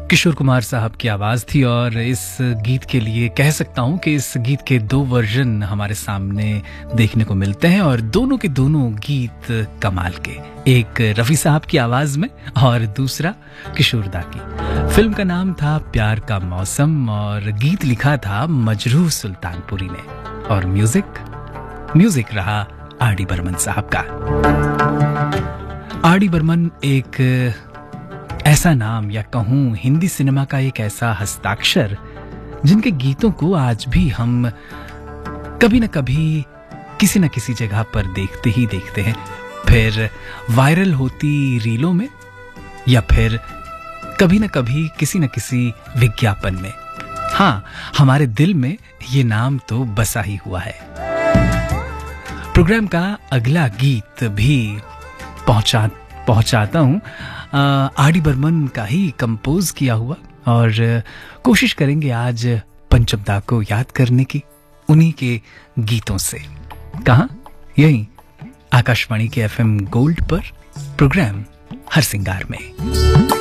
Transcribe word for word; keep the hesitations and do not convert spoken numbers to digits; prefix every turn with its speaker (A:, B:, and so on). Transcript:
A: किशोर कुमार साहब की आवाज़ थी और इस गीत के लिए कह सकता हूँ कि इस गीत के दो वर्जन हमारे सामने देखने को मिलते हैं और दोनों के दोनों गीत कमाल के। एक रफ़ी साहब की आवाज़ में और दूसरा किशोर दा की। फिल्म का नाम था प्यार का मौसम और गीत लिखा था मजरूह सुल्तानपुरी ने और म्यूजिक म्यूजिक रहा आर डी बर्मन साहब का। आर डी बर्मन एक ऐसा नाम या कहूं हिंदी सिनेमा का एक ऐसा हस्ताक्षर जिनके गीतों को आज भी हम कभी न कभी किसी न किसी जगह पर देखते ही देखते हैं, फिर वायरल होती रीलों में या फिर कभी न कभी किसी न किसी विज्ञापन में। हाँ, हमारे दिल में ये नाम तो बसा ही हुआ है। प्रोग्राम का अगला गीत भी पहुंचा पहुंचाता हूं आर डी बर्मन का ही कंपोज किया हुआ और कोशिश करेंगे आज पंचम दा को याद करने की उन्हीं के गीतों से। कहां? यहीं आकाशवाणी के एफ एम गोल्ड पर प्रोग्राम हर सिंगार में।